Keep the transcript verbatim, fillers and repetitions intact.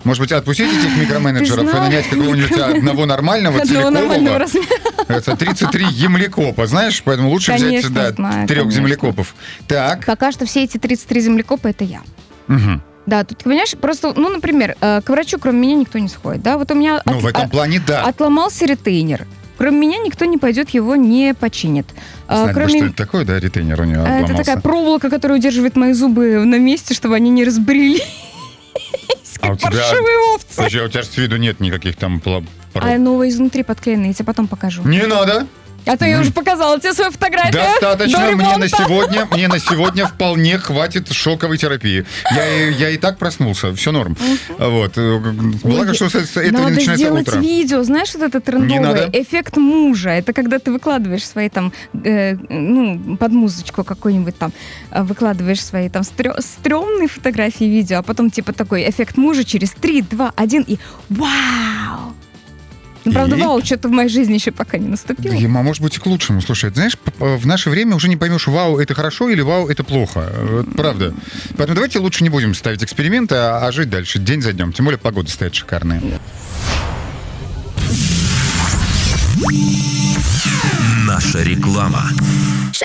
Может быть, отпустить этих микроменеджеров и знал? нанять какого-нибудь одного нормального, Одного нормального целикового? размера. Это тридцать три землекопа, знаешь? Поэтому лучше Конечно, взять, да, знаю, трех конечно. землекопов. Так. Пока что все эти тридцать три землекопа — это я. Мгм. Да, тут, понимаешь, просто, ну, например, э, к врачу кроме меня никто не сходит, да? Вот у меня Ну, от- в этом от- плане да. отломался ретейнер. Кроме меня никто не пойдет, его не починит. А, Знать бы, кроме... что это такое, да, ретейнер у нее Это обломался. такая проволока, которая удерживает мои зубы на месте, чтобы они не разбрелись. А у Как тебя- паршивые овцы. Слушай, а у тебя же с виду нет никаких там... пла- А проб- новая изнутри подклеена, я тебе потом покажу. Не надо. А то я уже показала тебе свою фотографию. Достаточно. до Мне на ремонта. сегодня, мне на сегодня вполне хватит шоковой терапии. Я, и- я и так проснулся. Все норм. Вот. э, Благо, Ой, что с- с- это надо не начинается сделать утро. видео, знаешь, вот это Не надо. трендовое, эффект мужа. Это когда ты выкладываешь свои там, э, ну, под музычку какой-нибудь там, э, выкладываешь свои там стрё- стрёмные фотографии, видео, а потом типа такой эффект мужа через три, два, один и вау! Ну, правда, И? вау, что-то в моей жизни еще пока не наступило. Да, может быть, и к лучшему. Слушай, ты знаешь, п- п- в наше время уже не поймешь, вау, это хорошо или вау, это плохо. Вот правда. Поэтому давайте лучше не будем ставить эксперименты, а, а жить дальше, день за днем. Тем более погода стоит шикарная. Наша реклама.